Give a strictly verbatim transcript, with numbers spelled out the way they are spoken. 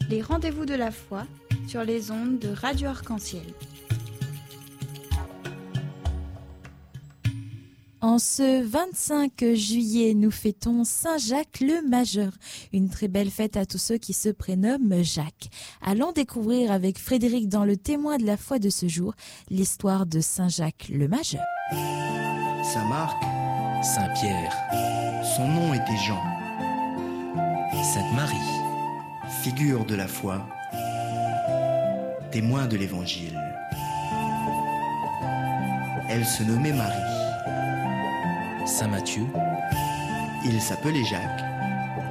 Les rendez-vous de la foi sur les ondes de Radio Arc-en-Ciel. En ce vingt-cinq juillet, nous fêtons Saint Jacques le Majeur. Une très belle fête à tous ceux qui se prénomment Jacques. Allons découvrir avec Frédéric dans le témoin de la foi de ce jour l'histoire de Saint Jacques le Majeur. Saint Marc, Saint Pierre, son nom était Jean. Sainte Marie, figure de la foi, témoin de l'Évangile. Elle se nommait Marie. Saint Matthieu, il s'appelait Jacques.